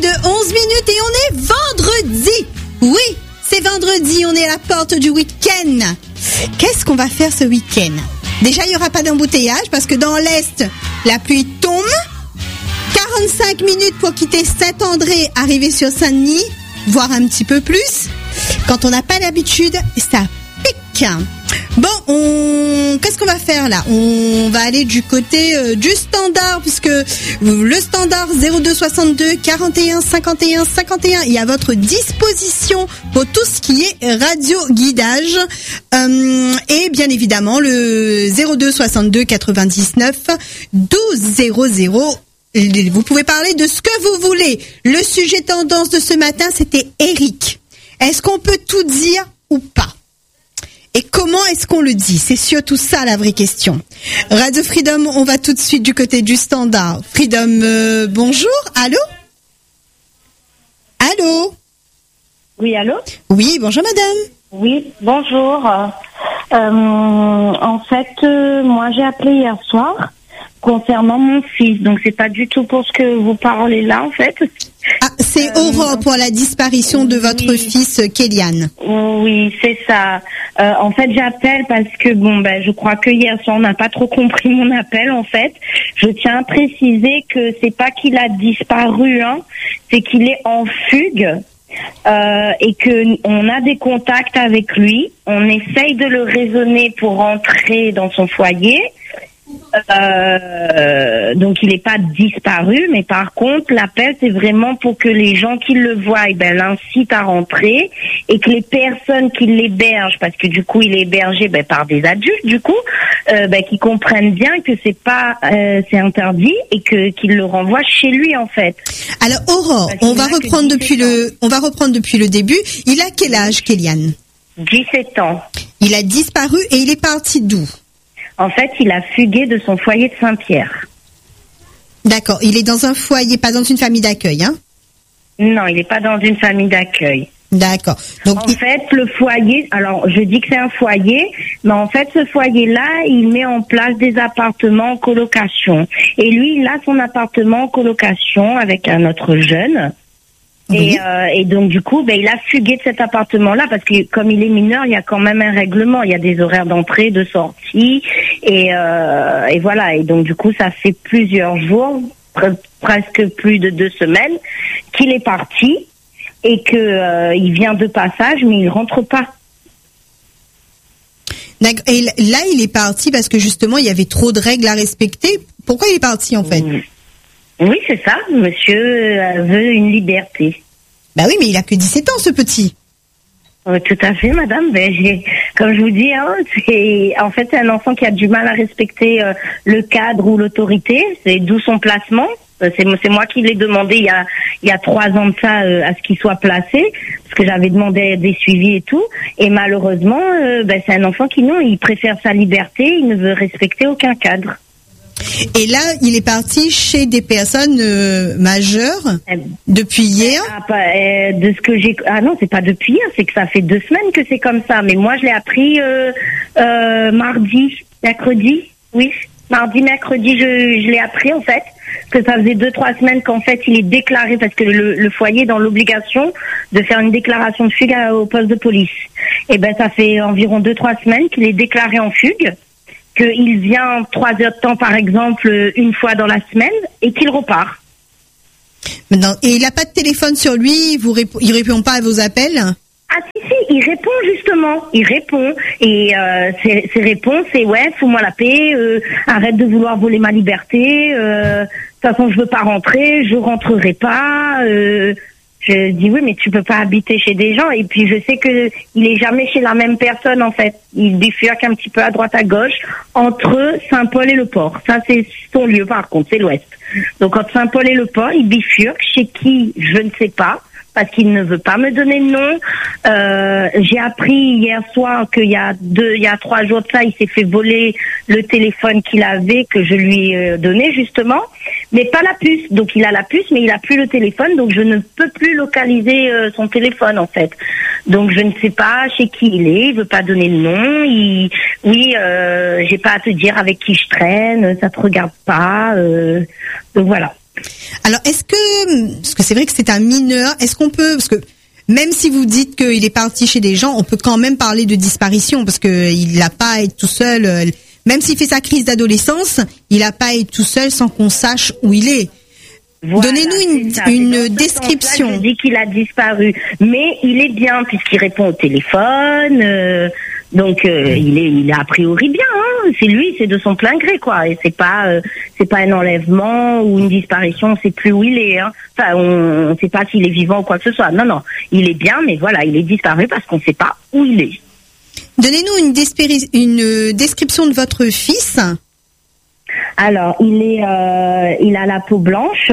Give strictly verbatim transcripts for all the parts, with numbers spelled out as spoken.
onze minutes et on est vendredi. Oui, c'est vendredi, on est à la porte du week-end. Qu'est-ce qu'on va faire ce week-end? Déjà, il n'y aura pas d'embouteillage parce que dans l'Est, la pluie tombe. quarante-cinq minutes pour quitter Saint-André, arriver sur Saint-Denis, voire un petit peu plus. Quand on n'a pas l'habitude, ça pique. Bon, on... qu'est-ce qu'on va faire là? On va aller du côté euh, du standard, puisque le standard zéro deux soixante-deux quarante et un cinquante et un cinquante et un est à votre disposition pour tout ce qui est radio-guidage. Euh, et bien évidemment, le zéro deux soixante-deux quatre-vingt-dix-neuf douze zéro zéro. Vous pouvez parler de ce que vous voulez. Le sujet tendance de ce matin, c'était Eric. Est-ce qu'on peut tout dire ou pas? Et comment est-ce qu'on le dit? C'est surtout ça la vraie question. Radio Freedom, on va tout de suite du côté du standard. Freedom, euh, bonjour. Allô? Allô? Oui, allô? Oui, bonjour madame. Oui, bonjour. Euh, en fait, euh, moi j'ai appelé hier soir concernant mon fils. Donc c'est pas du tout pour ce que vous parlez là en fait. Ah, c'est euh, Aurore pour la disparition de votre oui. fils Kélian. Oui, c'est ça. Euh, en fait, j'appelle parce que bon ben je crois que hier soir on n'a pas trop compris mon appel en fait. Je tiens à préciser que c'est pas qu'il a disparu, hein, c'est qu'il est en fugue. Euh, et que on a des contacts avec lui, on essaye de le raisonner pour rentrer dans son foyer. Euh, donc il n'est pas disparu, mais par contre l'appel c'est vraiment pour que les gens qui le voient, eh ben, l'incitent à rentrer, et que les personnes qui l'hébergent, parce que du coup il est hébergé ben, par des adultes du coup, euh, ben, qui comprennent bien que c'est pas euh, c'est interdit et que qu'ils le renvoient chez lui en fait. Alors Aurore, on va reprendre depuis le on va reprendre depuis le début. Il a quel âge Kélian? dix-sept ans. Il a disparu et il est parti d'où? En fait, il a fugué de son foyer de Saint-Pierre. D'accord. Il est dans un foyer, pas dans une famille d'accueil, hein? Non, il n'est pas dans une famille d'accueil. D'accord. Donc, en il... fait, le foyer, alors je dis que c'est un foyer, mais en fait, ce foyer-là, il met en place des appartements en colocation. Et lui, il a son appartement en colocation avec un autre jeune. Oui. Et, euh, et donc du coup, ben il a fugué de cet appartement-là parce que comme il est mineur, il y a quand même un règlement, il y a des horaires d'entrée, de sortie, et, euh, et voilà. Et donc du coup, ça fait plusieurs jours, pre- presque plus de deux semaines, qu'il est parti et que euh, il vient de passage, mais il rentre pas. D'accord. Et là, il est parti parce que justement, il y avait trop de règles à respecter. Pourquoi il est parti en fait? Mmh. Oui, c'est ça. Monsieur veut une liberté. Bah oui, mais il a que dix-sept ans, ce petit. Euh, tout à fait, madame. Ben, j'ai, comme je vous dis, hein, c'est, en fait, c'est un enfant qui a du mal à respecter euh, le cadre ou l'autorité. C'est d'où son placement. Euh, c'est, c'est moi qui l'ai demandé il y a, il y a trois ans de ça euh, à ce qu'il soit placé, parce que j'avais demandé des suivis et tout. Et malheureusement, euh, ben, c'est un enfant qui, non, il préfère sa liberté, il ne veut respecter aucun cadre. Et là, il est parti chez des personnes euh, majeures euh, depuis hier. Ah, pas, euh, de ce que j'ai. Ah non, c'est pas depuis hier, c'est que ça fait deux semaines que c'est comme ça. Mais moi, je l'ai appris euh, euh, mardi, mercredi. Oui, mardi, mercredi, je, je l'ai appris en fait que ça faisait deux, trois semaines qu'en fait il est déclaré parce que le, le foyer est dans l'obligation de faire une déclaration de fugue au poste de police. Et ben, ça fait environ deux, trois semaines qu'il est déclaré en fugue. Qu'il vient trois heures de temps, par exemple, une fois dans la semaine, et qu'il repart. Maintenant, et il n'a pas de téléphone sur lui, vous rép- il répond pas à vos appels? Ah si, si, il répond justement, il répond. Et euh, ses, ses réponses, c'est ouais, fous-moi la paix, euh, arrête de vouloir voler ma liberté, euh, de toute façon je veux pas rentrer, je rentrerai pas... Euh, Je dis oui, mais tu peux pas habiter chez des gens. Et puis je sais que il est jamais chez la même personne en fait. Il bifurque un petit peu à droite à gauche entre Saint-Paul et le Port. Ça c'est son lieu par contre, c'est l'Ouest. Donc entre Saint-Paul et le Port, il bifurque chez qui je ne sais pas parce qu'il ne veut pas me donner le nom. Euh, j'ai appris hier soir qu'il y a deux, il y a trois jours de ça, il s'est fait voler le téléphone qu'il avait que je lui ai donné justement. Mais pas la puce. Donc il a la puce, mais il a plus le téléphone. Donc je ne peux plus localiser euh, son téléphone en fait. Donc je ne sais pas chez qui il est. Il veut pas donner le nom. Il, oui, euh, j'ai pas à te dire avec qui je traîne. Ça te regarde pas. Euh, donc voilà. Alors, est-ce que, parce que c'est vrai que c'est un mineur, est-ce qu'on peut, parce que même si vous dites qu'il est parti chez des gens, on peut quand même parler de disparition, parce que il n'a pas à être tout seul, euh, même s'il fait sa crise d'adolescence, il n'a pas à être tout seul sans qu'on sache où il est. Voilà, donnez-nous une, ça, une description. Je dis qu'il a disparu, mais il est bien puisqu'il répond au téléphone, euh, donc euh, il est, il est a priori bien. Hein, c'est lui, c'est de son plein gré quoi. Et c'est pas, euh, c'est pas un enlèvement ou une disparition. On sait plus où il est. Hein. Enfin, on ne sait pas s'il est vivant ou quoi que ce soit. Non, non, il est bien, mais voilà, il est disparu parce qu'on ne sait pas où il est. Donnez-nous une, despéri- une description de votre fils. Alors, il est, euh, il a la peau blanche,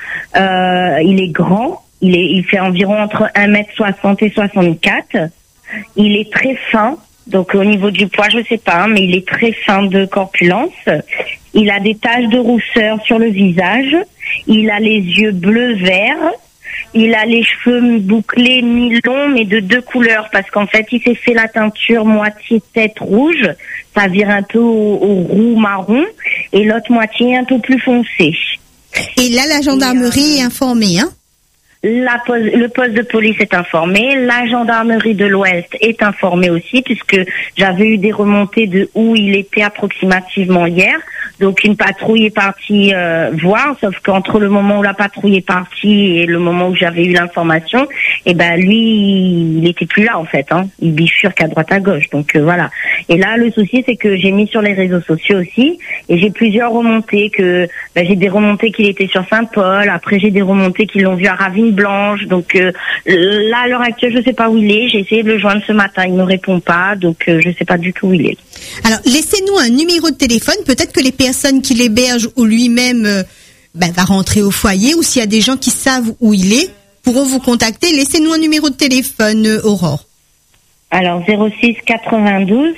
euh, il est grand, il est, il fait environ entre un mètre soixante et soixante-quatre. Il est très fin, donc au niveau du poids, je sais pas, hein, mais il est très fin de corpulence. Il a des taches de rousseur sur le visage. Il a les yeux bleu-vert. Il a les cheveux bouclés mi-longs, mais de deux couleurs, parce qu'en fait, il s'est fait la teinture moitié tête rouge, ça vire un peu au, au roux marron, et l'autre moitié un peu plus foncé. Et là, la gendarmerie est informée, hein? La pos- le poste de police est informé, la gendarmerie de l'Ouest est informée aussi, puisque j'avais eu des remontées de où il était approximativement hier. Donc une patrouille est partie euh, voir, sauf qu'entre le moment où la patrouille est partie et le moment où j'avais eu l'information, eh ben lui, il était plus là en fait. Hein. Il bifurque à droite à gauche. Donc euh, voilà. Et là, le souci, c'est que j'ai mis sur les réseaux sociaux aussi, et j'ai plusieurs remontées. Que ben, j'ai des remontées qu'il était sur Saint-Paul. Après, j'ai des remontées qu'ils l'ont vu à Ravine-Blanche. Donc euh, là, à l'heure actuelle, je sais pas où il est. J'ai essayé de le joindre ce matin, il ne répond pas. Donc euh, je sais pas du tout où il est. Alors, laissez-nous un numéro de téléphone. Peut-être que les personnes qui l'hébergent ou lui-même euh, ben, va rentrer au foyer, ou s'il y a des gens qui savent où il est, pourront vous contacter. Laissez-nous un numéro de téléphone, euh, Aurore. Alors, zéro six quatre-vingt-douze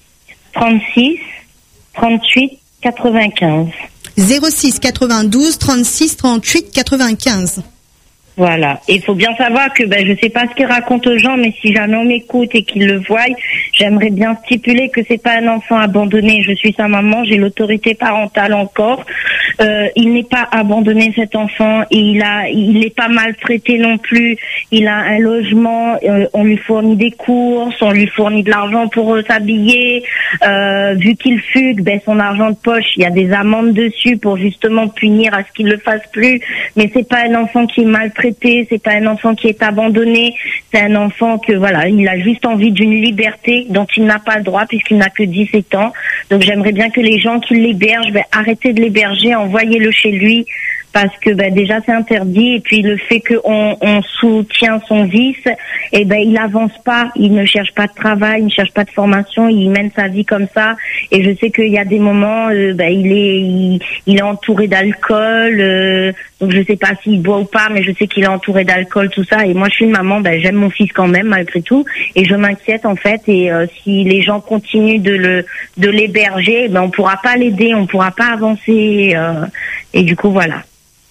trente-six trente-huit quatre-vingt-quinze. zéro six quatre-vingt-douze trente-six trente-huit quatre-vingt-quinze. Voilà. Et il faut bien savoir que ben je sais pas ce qu'il raconte aux gens, mais si jamais on m'écoute et qu'ils le voient, j'aimerais bien stipuler que c'est pas un enfant abandonné. Je suis sa maman, j'ai l'autorité parentale encore. Euh, il n'est pas abandonné, cet enfant, et il a, il n'est pas maltraité non plus. Il a un logement, euh, on lui fournit des courses, on lui fournit de l'argent pour euh, s'habiller. Euh, vu qu'il fugue, ben son argent de poche, il y a des amendes dessus pour justement punir à ce qu'il le fasse plus. Mais c'est pas un enfant qui est maltraité, c'est pas un enfant qui est abandonné. C'est un enfant que voilà, il a juste envie d'une liberté dont il n'a pas le droit puisqu'il n'a que dix-sept ans. Donc j'aimerais bien que les gens qui l'hébergent, ben arrêtez de l'héberger, envoyez-le chez lui. Parce que ben déjà c'est interdit, et puis le fait qu'on on soutient son vice, et ben il avance pas, il ne cherche pas de travail, il ne cherche pas de formation, il mène sa vie comme ça. Et je sais qu'il y a des moments, euh, ben il est il, il est entouré d'alcool, euh, donc je sais pas s'il boit ou pas, mais je sais qu'il est entouré d'alcool, tout ça. Et moi je suis une maman, ben j'aime mon fils quand même malgré tout, et je m'inquiète en fait. Et euh, si les gens continuent de le de l'héberger, ben on pourra pas l'aider, on pourra pas avancer. Euh, et du coup voilà.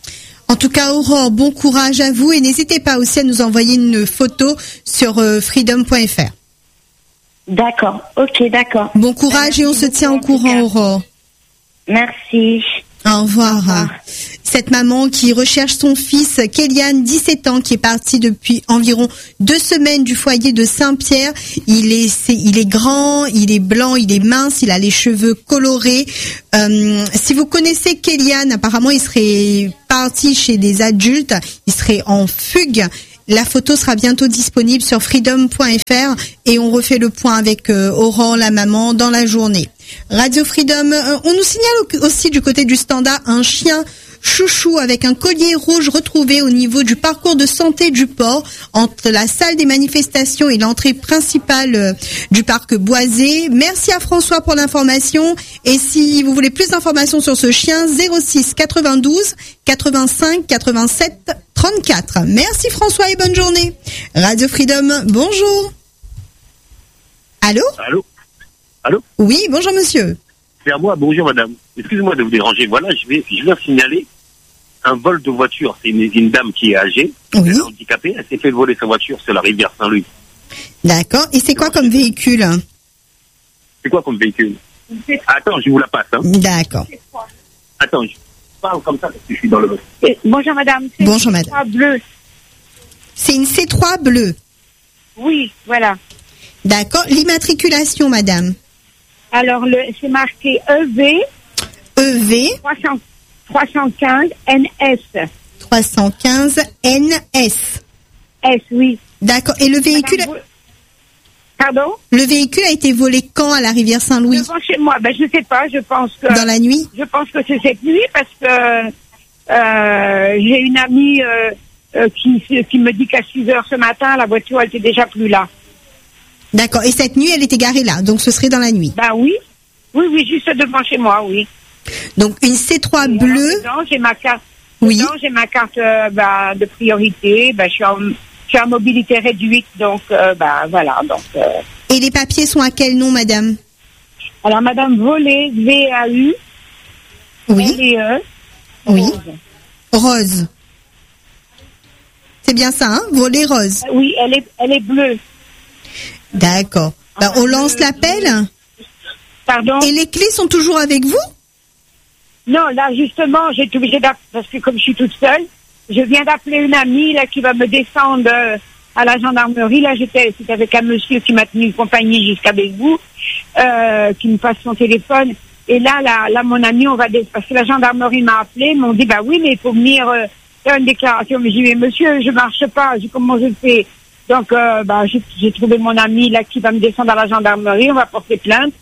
En tout cas, Aurore, bon courage à vous, et n'hésitez pas aussi à nous envoyer une photo sur euh, freedom point f r. D'accord, ok, d'accord. Bon courage. Merci, et on se tient au courant, Aurore. Merci. Au revoir. Au revoir. Cette maman qui recherche son fils, Kéliane, dix-sept ans, qui est parti depuis environ deux semaines du foyer de Saint-Pierre. Il est, c'est, il est grand, il est blanc, il est mince, il a les cheveux colorés. Euh, si vous connaissez Kéliane, apparemment, il serait parti chez des adultes, il serait en fugue. La photo sera bientôt disponible sur freedom point f r, et on refait le point avec euh, Aurore, la maman, dans la journée. Radio Freedom, euh, on nous signale aussi du côté du Standard un chien chouchou avec un collier rouge retrouvé au niveau du parcours de santé du port, entre la salle des manifestations et l'entrée principale euh, du parc Boisé. Merci à François pour l'information, et si vous voulez plus d'informations sur ce chien, zéro six quatre-vingt-douze quatre-vingt-cinq quatre-vingt-sept trente-quatre. Merci François et bonne journée. Radio Freedom, bonjour. Allô? Allô? Allô? Oui, bonjour monsieur. C'est à moi, bonjour madame. Excusez-moi de vous déranger. Voilà, je vais, je viens signaler un vol de voiture. C'est une, une dame qui est âgée, oui. Elle est handicapée, elle s'est fait voler sa voiture sur la rivière Saint-Louis. D'accord, et c'est quoi comme véhicule? C'est quoi comme véhicule? Attends, je vous la passe. Hein. D'accord. Attends, je... parle comme ça parce que je suis dans le... Et, bonjour madame. C'est Bonjour une madame. C trois bleue. C'est une C trois bleue. Oui, voilà. D'accord. L'immatriculation, madame. Alors, le, c'est marqué E V E V trois cents, trois cent quinze N S. trois cent quinze N S. S, oui. D'accord. Et le véhicule, Madame, vous- Pardon? le véhicule a été volé quand à la rivière Saint-Louis? Devant chez moi. Ben, je sais pas, je pense que... Dans la nuit? Je pense que c'est cette nuit parce que euh, j'ai une amie euh, euh, qui, qui me dit qu'à six heures ce matin, la voiture, elle était déjà plus là. D'accord. Et cette nuit, elle était garée là. Donc, ce serait dans la nuit. Ben oui. Oui, oui, juste devant chez moi, oui. Donc, une C trois Et bleue. alors, dedans, j'ai ma carte. Oui. Dedans, j'ai ma carte euh, bah, de priorité. Bah, je suis en, je suis en mobilité réduite, donc euh, bah voilà. Donc, euh. Et les papiers sont à quel nom, madame? Alors, Madame Volé, V A U, Oui. L E E. Oui. Rose. C'est bien ça, hein? Volet rose. Oui, elle est, elle est bleue. D'accord. Ben, on lance l'appel. Pardon. Et les clés sont toujours avec vous? Non, là, justement, j'ai été obligée d'appeler, parce que comme je suis toute seule, je viens d'appeler une amie, là, qui va me descendre euh, à la gendarmerie. Là, j'étais, c'était avec un monsieur qui m'a tenu compagnie jusqu'avec vous, euh, qui me passe son téléphone. Et là, là, là, mon ami, on va, dé- parce que la gendarmerie m'a appelé, ils m'ont dit, bah oui, mais il faut venir euh, faire une déclaration. Mais j'ai dit, mais monsieur, je marche pas, j'ai comment je le fais? Donc, euh, bah, j'ai, j'ai trouvé mon ami, là, qui va me descendre à la gendarmerie, on va porter plainte.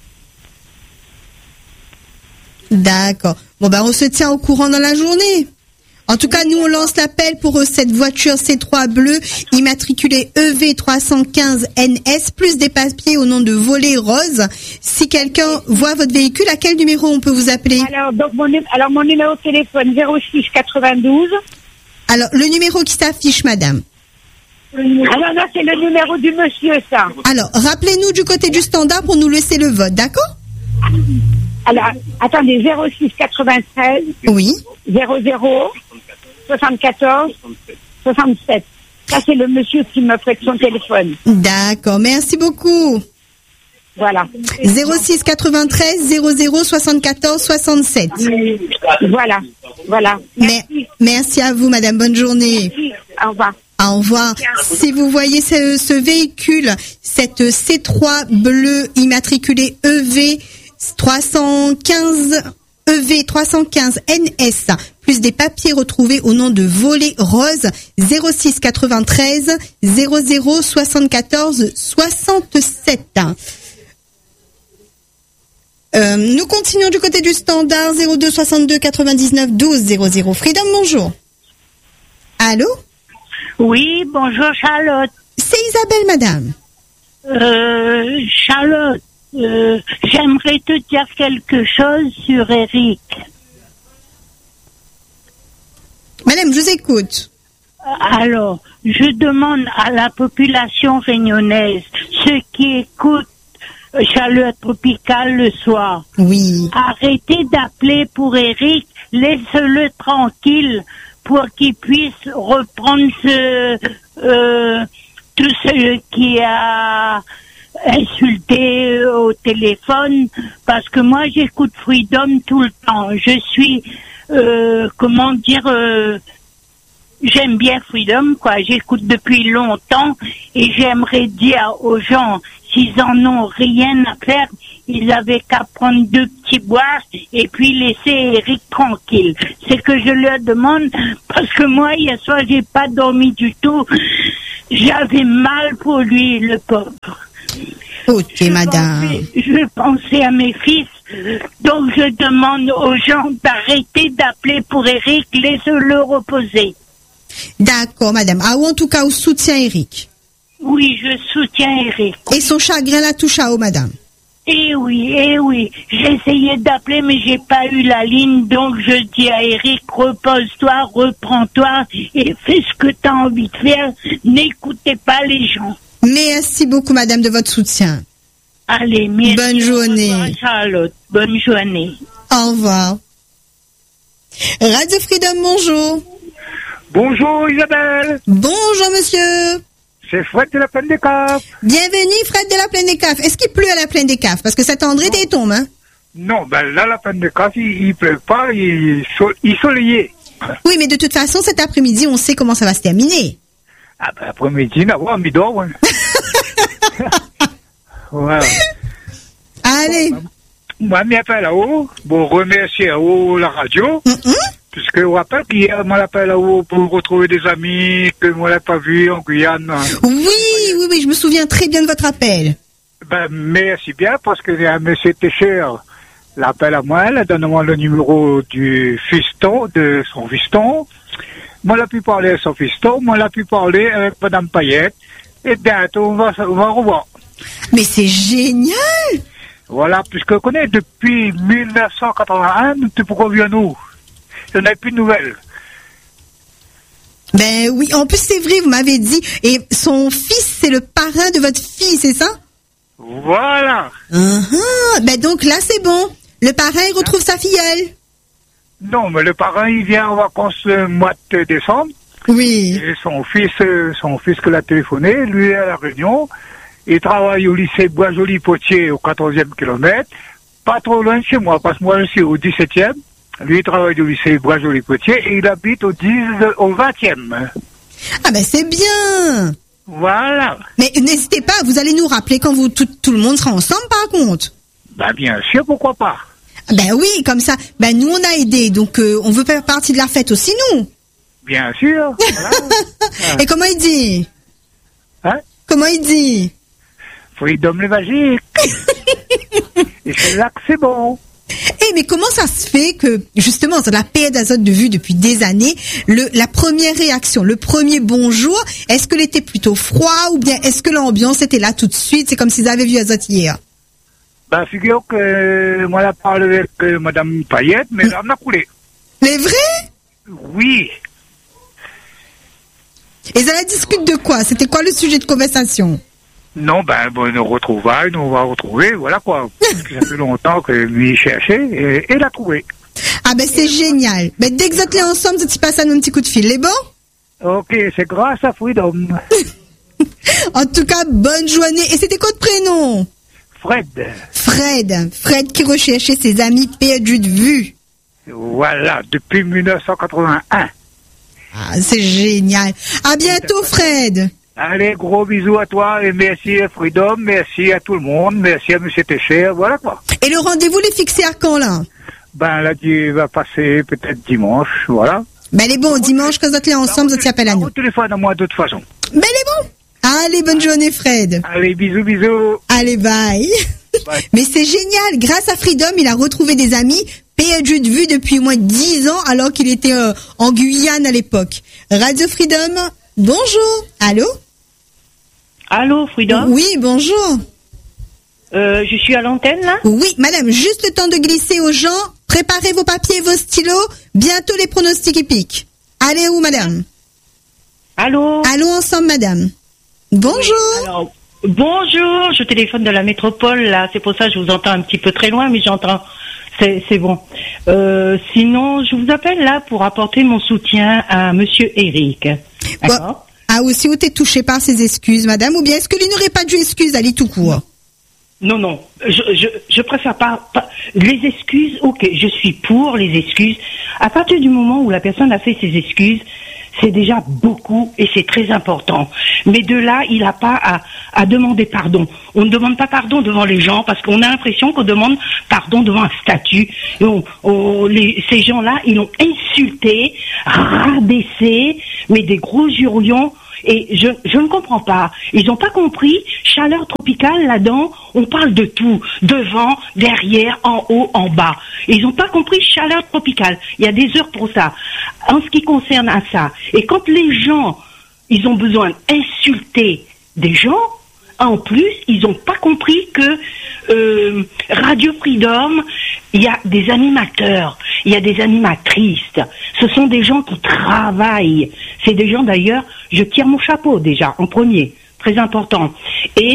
D'accord. Bon, ben, on se tient au courant dans la journée. En tout cas, nous, on lance l'appel pour euh, cette voiture C trois bleue immatriculée E V trois cent quinze N S, plus des papiers au nom de Volet Rose. Si quelqu'un voit votre véhicule, à quel numéro on peut vous appeler? Alors, donc, mon, nu- alors, mon numéro de téléphone, zéro six quatre-vingt-douze. Alors, le numéro qui s'affiche, madame. Ah non, non, c'est le numéro du monsieur, ça. Alors, rappelez-nous du côté du standard pour nous laisser le vote, d'accord? Alors, attendez, zéro six quatre-vingt-treize, Oui. zéro zéro, soixante-quatorze, soixante-sept. Ça, c'est le monsieur qui me prête son téléphone. D'accord. Merci beaucoup. Voilà. zéro six quatre-vingt-treize zéro zéro soixante-quatorze soixante-sept. Voilà. Voilà. Mer- Merci à vous, madame. Bonne journée. Merci. Au revoir. Au revoir. Si vous voyez ce, ce véhicule, cette C trois bleue immatriculée E V trois cent quinze E V trois cent quinze N S, plus des papiers retrouvés au nom de Volet Rose, zéro six quatre-vingt-treize zéro zéro soixante-quatorze soixante-sept. Euh, nous continuons du côté du standard zéro deux soixante-deux quatre-vingt-dix-neuf douze zéro zéro. Freedom, bonjour. Allô? Oui, bonjour Charlotte. C'est Isabelle, madame. Euh, Charlotte, euh, j'aimerais te dire quelque chose sur Eric. Madame, je vous écoute. Alors, je demande à la population réunionnaise, ceux qui écoutent Chaleur Tropicale le soir, Oui. arrêtez d'appeler pour Eric, laisse-le tranquille pour qu'il puisse reprendre ce, euh, tout ce qui a insulté au téléphone, parce que moi j'écoute Freedom tout le temps. Je suis, euh, comment dire, euh, j'aime bien Freedom, quoi. J'écoute depuis longtemps et j'aimerais dire aux gens, s'ils en ont rien à faire, ils avaient qu'à prendre deux petits boires et puis laisser Eric tranquille. C'est que je leur demande, parce que moi, hier soir, j'ai pas dormi du tout. J'avais mal pour lui, le pauvre. Ok, Je madame. pensais- je pensais à mes fils. Donc, je demande aux gens d'arrêter d'appeler pour Eric, laissez-le reposer. D'accord, madame. Ah, ou en tout cas, on soutient Eric. Oui, je soutiens Eric. Et son chagrin la touche à haut, madame. Eh oui, eh oui. J'ai essayé d'appeler, mais j'ai pas eu la ligne, donc je dis à Eric, repose-toi, reprends-toi et fais ce que tu as envie de faire. N'écoutez pas les gens. Merci beaucoup, madame, de votre soutien. Allez, merci. Bonne journée. Au revoir, Charlotte. Bonne journée. Au revoir. Radio Freedom, bonjour. Bonjour Isabelle, Bonjour, monsieur. c'est Fred de la Plaine des Caves. Bienvenue, Fred de la Plaine des Caves. Est-ce qu'il pleut à la Plaine des Caves? Parce que cet André t'y tombe, hein? Non, ben là, la peine de casse, il, il pleut pas, il, sol, il soleillé. Oui, mais de toute façon, cet après-midi, on sait comment ça va se terminer. Ah ben, après-midi, d'avoir un bidon, ouais. Voilà. Allez. Moi, je m'appelle là-haut, bon, remercier là-haut la radio, Mm-mm. puisque je vous rappelle qu'hier, moi, l'appelle là-haut pour retrouver des amis que moi, je n'ai pas vus en Guyane. Oui, oui, oui, je me souviens très bien de votre appel. Ben, merci bien, parce que un monsieur Técher l'appelle à moi, là, donne-moi le numéro du fiston, de son fiston. Moi, l'a pu parler à son fiston, moi, l'a pu parler avec Madame Payette, et bientôt, on va, on va revoir. Mais c'est génial! Voilà, puisque je connais depuis mille neuf cent quatre-vingt-un, depuis pourquoi vient-nous? Je n'ai plus de nouvelles. Ben oui, en plus c'est vrai, vous m'avez dit. Et son fils, c'est le parrain de votre fille, c'est ça? Voilà. Uh-huh. Ben donc là, c'est bon. Le parrain, il retrouve sa filleule. Non, mais le parrain, il vient en vacances le mois de décembre. Oui. Et son fils, euh, son fils que l'a téléphoné, lui est à La Réunion. Il travaille au lycée Bois-Joli-Potier au quatorzième kilomètre. Pas trop loin de chez moi, parce que moi, je suis au dix-septième. Lui, il travaille au lycée Bois-Joli-Potier et il habite au dix, au vingtième. Ah ben c'est bien. Voilà. Mais n'hésitez pas, vous allez nous rappeler quand vous tout, tout le monde sera ensemble, par contre. Ben, bien sûr, pourquoi pas. Ben oui, comme ça. Ben nous, on a aidé, donc euh, on veut faire partie de la fête aussi, nous. Bien sûr. Voilà. Et comment il dit? Hein? Comment il dit? Freedom le magique. Et c'est là que c'est bon. Eh, mais comment ça se fait que, justement, sur la paix d'azote de vue depuis des années, le, la première réaction, le premier bonjour, est-ce que était plutôt froid ou bien est-ce que l'ambiance était là tout de suite? C'est comme s'ils avaient vu Azote hier. Ben, figure que euh, moi, j'ai parlé avec euh, Madame Payette, mais là, on a coulé. C'est vrai? Oui. Et ça la discute de quoi? C'était quoi le sujet de conversation? Non, ben, bon, nous retrouvailles, nous on va retrouver, voilà quoi. Parce que ça fait longtemps que lui cherchait et, et l'a trouvé. Ah ben c'est génial. Ben dès que vous êtes là ensemble, tu passes à nous un petit coup de fil, les bons? Ok, c'est grâce à Freedom. En tout cas, bonne journée. Et c'était quoi de prénom? Fred. Fred. Fred qui recherchait ses amis perdus de vue. Voilà, depuis mille neuf cent quatre-vingt-un. Ah, c'est génial. À bientôt, Fred. Allez, gros bisous à toi et merci à Freedom, merci à tout le monde, merci à Monsieur Técher, voilà quoi. Et le rendez-vous, les fixé à quand, là? Ben là, tu vas passer peut-être dimanche, voilà. Ben les bons, dimanche, quand vous êtes là ensemble, vous appelez à nous. Au téléphone à moi de toute façon. Ben les bons. Allez, bonne journée, Fred. Allez, bisous, bisous. Allez, bye. Bye. Mais c'est génial, grâce à Freedom, il a retrouvé des amis perdus de vue depuis au moins dix ans, alors qu'il était euh, en Guyane à l'époque. Radio Freedom, bonjour. Allô? Allô, Freedom? Oui, bonjour. Euh, je suis à l'antenne, là? Oui, madame, juste le temps de glisser aux gens. Préparez vos papiers et vos stylos. Bientôt les pronostics épiques. Allez où, madame? Allô? Allons ensemble, madame. Bonjour. Oui, alors, bonjour, je téléphone de la métropole, là. C'est pour ça que je vous entends un petit peu très loin, mais j'entends. C'est, c'est bon. Euh, sinon, je vous appelle, là, pour apporter mon soutien à monsieur Eric. D'accord? Bon. Ah, aussi, où t'es touché par ses excuses, madame, ou bien est-ce que lui n'aurait pas dû excuses, aller tout court? Non, non, je, je, je préfère pas, pas... Les excuses, ok, je suis pour les excuses. À partir du moment où la personne a fait ses excuses, c'est déjà beaucoup et c'est très important. Mais de là, il n'a pas à, à demander pardon. On ne demande pas pardon devant les gens parce qu'on a l'impression qu'on demande pardon devant un statut. Et on, on, les, ces gens-là, ils l'ont insulté, rabaissé, mais des gros hurlions. Et je, je ne comprends pas. Ils n'ont pas compris. Chaleur tropicale, là-dedans, on parle de tout. Devant, derrière, en haut, en bas. Ils n'ont pas compris chaleur tropicale. Il y a des heures pour ça. En ce qui concerne à ça. Et quand les gens, ils ont besoin d'insulter des gens, en plus, ils n'ont pas compris que euh, Radio Freedom, il y a des animateurs, il y a des animatrices. Ce sont des gens qui travaillent. C'est des gens d'ailleurs, je tire mon chapeau déjà, en premier, très important. Et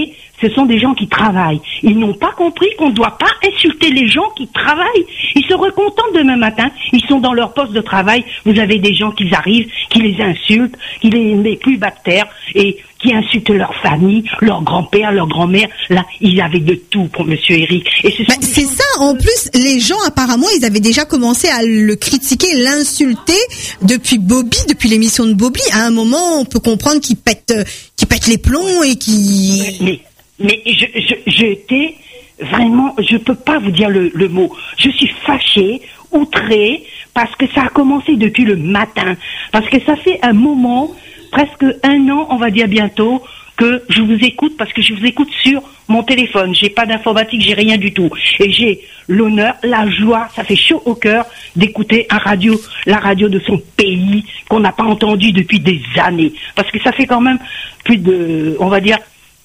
ce sont des gens qui travaillent. Ils n'ont pas compris qu'on ne doit pas insulter les gens qui travaillent. Ils se recontentent demain matin, ils sont dans leur poste de travail. Vous avez des gens qui arrivent, qui les insultent, qui les mettent plus bactères et qui insultent leur famille, leur grand-père, leur grand-mère. Là, il y avait de tout pour Monsieur Eric. Et ce bah, c'est ça. En plus, les gens, apparemment, ils avaient déjà commencé à le critiquer, l'insulter depuis Bobby, depuis l'émission de Bobby. À un moment, on peut comprendre qu'il pète, qu'il pète les plombs et qu'il... Mais, mais je, je, j'étais vraiment, je peux pas vous dire le, le mot. Je suis fâchée, outrée, parce que ça a commencé depuis le matin. Parce que ça fait un moment, presque un an, on va dire bientôt, que je vous écoute, parce que je vous écoute sur mon téléphone. J'ai pas d'informatique, j'ai rien du tout. Et j'ai l'honneur, la joie, ça fait chaud au cœur d'écouter un radio, la radio de son pays, qu'on n'a pas entendu depuis des années. Parce que ça fait quand même plus de, on va dire,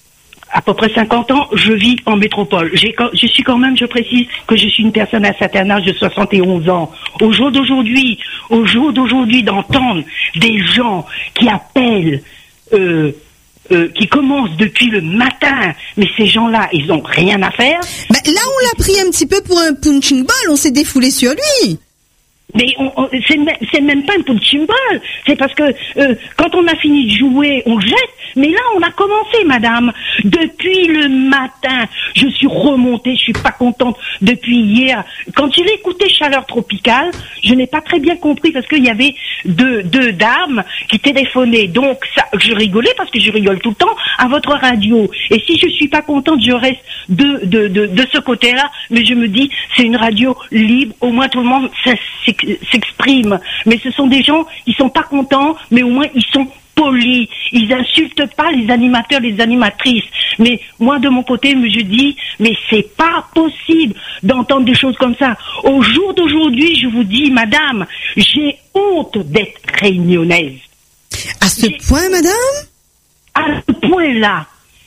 à peu près cinquante ans, je vis en métropole. J'ai, je suis quand même, je précise, que je suis une personne à un certain âge de soixante et onze ans. Au jour d'aujourd'hui, au jour d'aujourd'hui, d'entendre des gens qui appellent, euh, euh, qui commencent depuis le matin, mais ces gens-là, ils ont rien à faire. Bah, là, on l'a pris un petit peu pour un punching ball, on s'est défoulé sur lui. Mais on, on, c'est, même, c'est même pas un punching ball. C'est parce que euh, quand on a fini de jouer, on jette. Mais là, on a commencé, madame. Depuis le matin, je suis remontée, je suis pas contente depuis hier. Quand j'ai écouté Chaleur Tropicale, je n'ai pas très bien compris parce qu'il y avait deux, deux dames qui téléphonaient. Donc, ça, je rigolais parce que je rigole tout le temps à votre radio. Et si je suis pas contente, je reste de, de, de, de ce côté-là. Mais je me dis, c'est une radio libre. Au moins, tout le monde s'exprime. Mais ce sont des gens qui sont pas contents, mais au moins, ils sont polis. Ils insultent pas les animateurs, les animatrices. Mais moi, de mon côté, je dis, mais c'est pas possible d'entendre des choses comme ça. Au jour d'aujourd'hui, je vous dis, madame, j'ai honte d'être réunionnaise. À ce j'ai... point, madame? À ce point-là.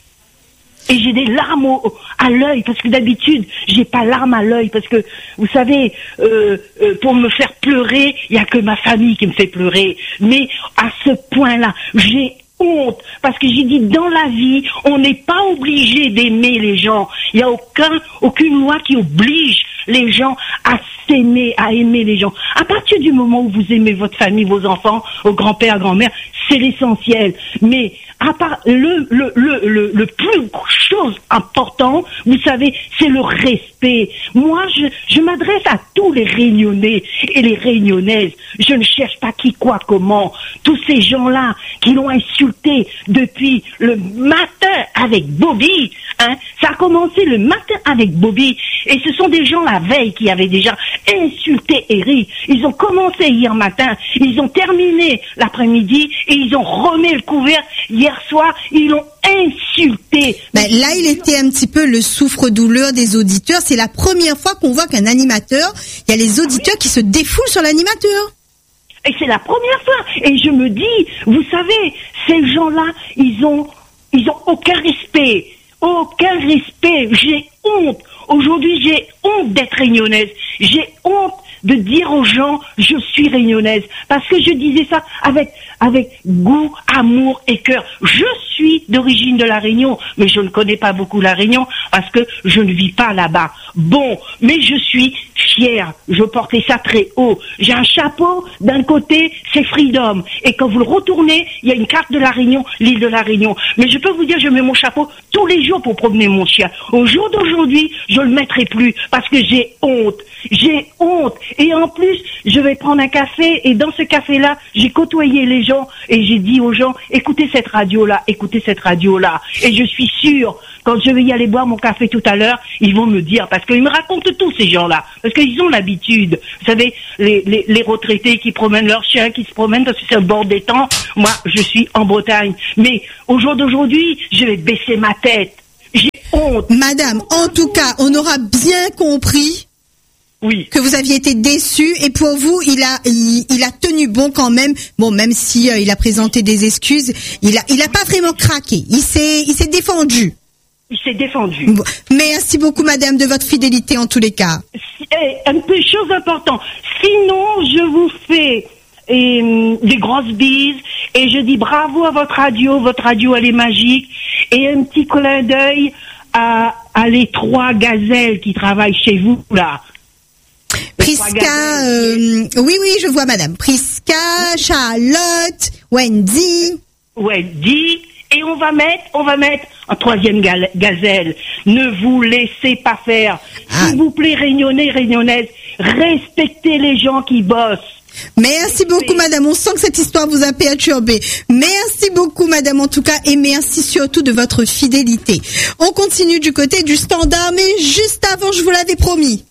Et j'ai des larmes au, à l'œil, parce que d'habitude, j'ai pas larmes à l'œil, parce que, vous savez, euh, euh, pour me faire pleurer, il y a que ma famille qui me fait pleurer. Mais à ce point-là, j'ai honte, parce que j'ai dit, dans la vie, on n'est pas obligé d'aimer les gens. Il n'y a aucun, aucune loi qui oblige les gens à s'aimer, à aimer les gens. À partir du moment où vous aimez votre famille, vos enfants, vos grands-pères, grand-mères, c'est l'essentiel. Mais à part le le le le, le plus chose important, vous savez, c'est le respect. Moi, je je m'adresse à tous les Réunionnais et les Réunionnaises. Je ne cherche pas qui, quoi, comment. Tous ces gens-là qui l'ont insulté depuis le matin avec Bobby, hein. Ça a commencé le matin avec Bobby, et ce sont des gens la veille qui avaient déjà insulté Eric. Ils ont commencé hier matin, ils ont terminé l'après-midi et ils ont remis le couvert hier soir. Ils l'ont insulté. Ben, là, il était un petit peu le souffre-douleur des auditeurs. C'est la première fois qu'on voit qu'un animateur, il y a les auditeurs qui se défoulent sur l'animateur. Et c'est la première fois. Et je me dis, vous savez, ces gens-là, ils ont, ils ont aucun respect. Aucun respect. J'ai honte. Aujourd'hui, j'ai honte d'être réunionnaise. J'ai honte de dire aux gens, je suis réunionnaise. Parce que je disais ça avec, avec goût, amour et cœur. Je suis d'origine de la Réunion, mais je ne connais pas beaucoup la Réunion parce que je ne vis pas là-bas. Bon, mais je suis fière. Je portais ça très haut. J'ai un chapeau, d'un côté, c'est Freedom. Et quand vous le retournez, il y a une carte de la Réunion, l'île de la Réunion. Mais je peux vous dire, je mets mon chapeau tous les jours pour promener mon chien. Au jour d'aujourd'hui, je le mettrai plus parce que j'ai honte. J'ai honte. Et en plus, je vais prendre un café et dans ce café-là, j'ai côtoyé les gens et j'ai dit aux gens, écoutez cette radio-là, écoutez cette radio-là. Et je suis sûre, quand je vais y aller boire mon café tout à l'heure, ils vont me dire, parce qu'ils me racontent tout ces gens-là, parce qu'ils ont l'habitude. Vous savez, les, les, les retraités qui promènent leurs chiens, qui se promènent parce que c'est au bord des temps. Moi, je suis en Bretagne. Mais au jour d'aujourd'hui, je vais baisser ma tête. J'ai honte. Madame, en tout cas, on aura bien compris oui. que vous aviez été déçue et pour vous, il a, il, il a tenu bon quand même. Bon, même si euh, il a présenté des excuses, il a, il a pas vraiment craqué. Il s'est, il s'est défendu. Il s'est défendu. Bon, merci beaucoup, madame, de votre fidélité en tous les cas. Et, un peu chose importante. Sinon, je vous fais et, des grosses bises et je dis bravo à votre radio. Votre radio, elle est magique. Et un petit clin d'œil à, à les trois gazelles qui travaillent chez vous, là. Prisca, euh, oui, oui, je vois madame. Prisca, Charlotte, Wendy. Wendy. Et on va mettre, on va mettre un troisième gal- gazelle. Ne vous laissez pas faire. Ah. S'il vous plaît, Réunionnais, Réunionnaises, respectez les gens qui bossent. Merci beaucoup madame, on sent que cette histoire vous a perturbé. Merci beaucoup madame en tout cas, et merci surtout de votre fidélité. On continue du côté du standard, mais juste avant, je vous l'avais promis.